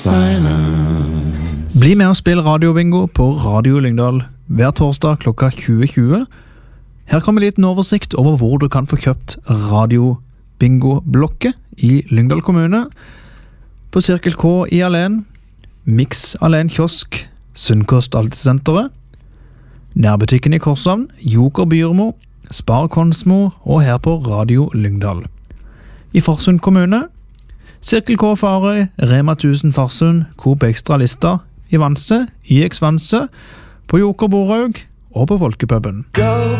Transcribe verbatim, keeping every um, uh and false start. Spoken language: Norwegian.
silence. Bli med og spill radiobingo på Radio Lyngdal hver torsdag klokka tjue tjue. Her kommer en liten oversikt over hvor du kan få kjøpt radiobingo-blokket i Lyngdal kommune. På Cirkel K i Alen, Mix Alen Kiosk, Sunnkost Altesenteret, Nærbutikken i Korshavn, Joker Byrmo, Spar Konsmo og her på Radio Lyngdal. I Farsund kommune, Cirkel K Farøy, Rema tusen Farsund, Coop Extra Lista, i Vanse, Y X Vanse, på Joker Boraug og på Folkepuben.